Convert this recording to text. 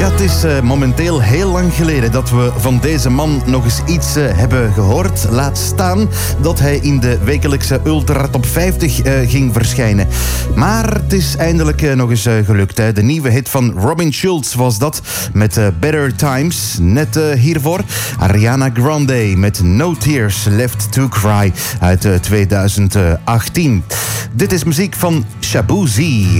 Ja, het is momenteel heel lang geleden dat we van deze man nog eens iets hebben gehoord. Laat staan dat hij in de wekelijkse Ultra Top 50 ging verschijnen. Maar het is eindelijk nog eens gelukt. Hè. De nieuwe hit van Robin Schulz was dat met Better Times. Net hiervoor Ariana Grande met No Tears Left to Cry uit 2018. Dit is muziek van Shaboozey.